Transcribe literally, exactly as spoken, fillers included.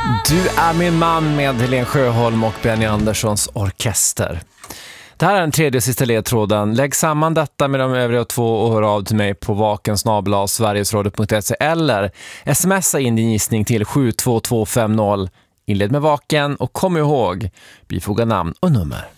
Du är min man med Helene Sjöholm och Benny Anderssons orkester. Det här är den tredje och sista ledtråden. Lägg samman detta med de övriga två och hör av till mig på vaken snabel-a sverigesradio punkt se eller smsa in din gissning till sju två två fem noll. Inled med vaken och kom ihåg, bifoga namn och nummer.